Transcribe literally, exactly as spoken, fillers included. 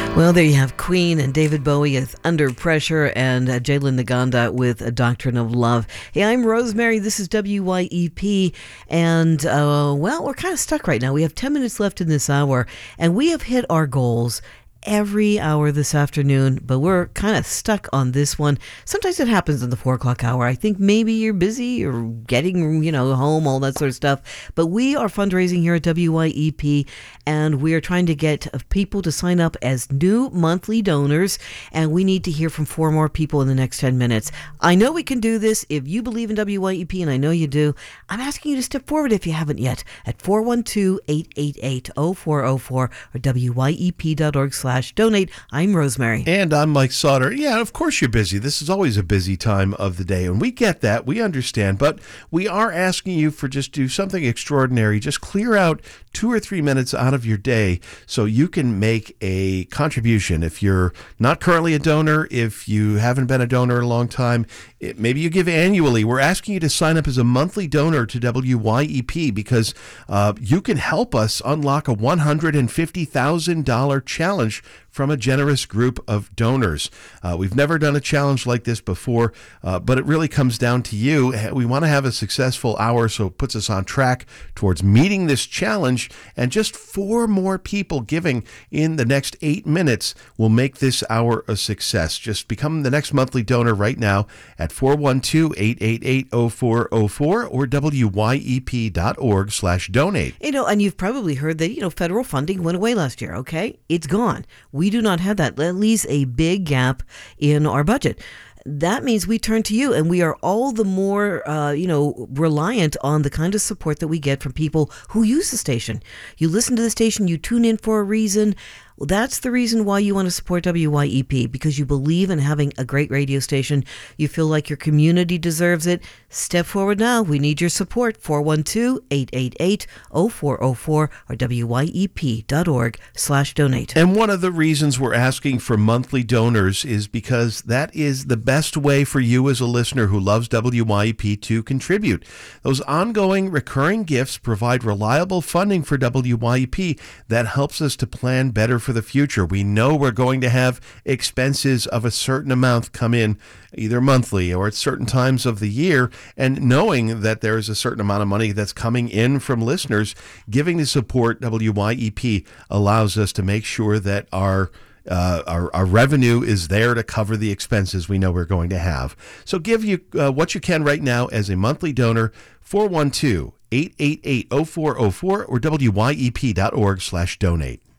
Well, there you have Queen and David Bowie with Under Pressure, and uh, Jalen Naganda with A Doctrine of Love. Hey, I'm Rosemary. This is W Y E P, and, uh, well, we're kind of stuck right now. We have ten minutes left in this hour, and we have hit our goals every hour this afternoon, but we're kind of stuck on this one. Sometimes it happens in the four o'clock hour. I think maybe you're busy or getting, you know, home, all that sort of stuff. But we are fundraising here at W Y E P, and we are trying to get people to sign up as new monthly donors, and we need to hear from four more people in the next ten minutes. I know we can do this. If you believe in W Y E P, and I know you do, I'm asking you to step forward if you haven't yet at four one two, eight eight eight, zero four zero four or W Y E P dot org slash donate. I'm Rosemary. And I'm Mike Sauter. Yeah, of course you're busy. This is always a busy time of the day, and we get that. We understand, but we are asking you for just do something extraordinary. Just clear out two or three minutes out of your day so you can make a contribution. If you're not currently a donor, if you haven't been a donor in a long time, it, maybe you give annually. We're asking you to sign up as a monthly donor to W Y E P because uh, you can help us unlock a one hundred fifty thousand dollars challenge from a generous group of donors. Uh, we've never done a challenge like this before, uh, but it really comes down to you. We want to have a successful hour, so it puts us on track towards meeting this challenge, and just four more people giving in the next eight minutes will make this hour a success. Just become the next monthly donor right now at four one two, eight eight eight, zero four zero four or W Y E P dot org slash donate. You know, and you've probably heard that, you know, federal funding went away last year, okay? It's gone. We do not have that. That leaves a big gap in our budget. That means we turn to you, and we are all the more, uh, you know, reliant on the kind of support that we get from people who use the station. You listen to the station, you tune in for a reason. Well, that's the reason why you want to support W Y E P, because you believe in having a great radio station. You feel like your community deserves it. Step forward now. We need your support. four one two, eight eight eight, zero four zero four or W Y E P dot org slash donate. And one of the reasons we're asking for monthly donors is because that is the best way for you as a listener who loves W Y E P to contribute. Those ongoing recurring gifts provide reliable funding for W Y E P that helps us to plan better for the future. We know we're going to have expenses of a certain amount come in either monthly or at certain times of the year, and knowing that there is a certain amount of money that's coming in from listeners giving to support W Y E P allows us to make sure that our Uh, our, our revenue is there to cover the expenses we know we're going to have. So give you uh, what you can right now as a monthly donor, four one two, eight eight eight, zero four zero four or W Y E P dot org slash donate.